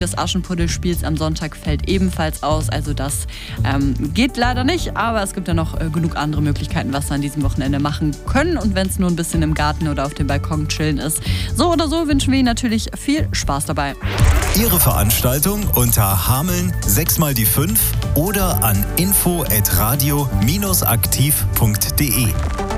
des Aschenputtelspiels am Sonntag fällt ebenfalls aus. Also das geht leider nicht, aber es gibt ja noch genug andere Möglichkeiten, was wir an diesem Wochenende machen können. Und wenn es nur ein bisschen im Garten oder auf dem Balkon chillen ist. So oder so wünschen wir Ihnen natürlich viel Spaß dabei. Ihre Veranstaltung unter Hameln 6x5 oder an info@radio-aktiv.de.